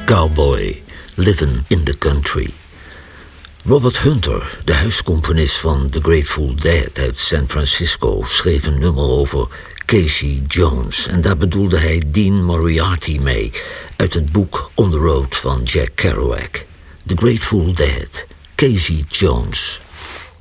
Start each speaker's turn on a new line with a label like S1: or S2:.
S1: Cowboy, Livin' in the Country. Robert Hunter, de huiscomponist van The Grateful Dead uit San Francisco, schreef een nummer over Casey Jones. En daar bedoelde hij Dean Moriarty mee, uit het boek On the Road van Jack Kerouac. The Grateful Dead, Casey Jones.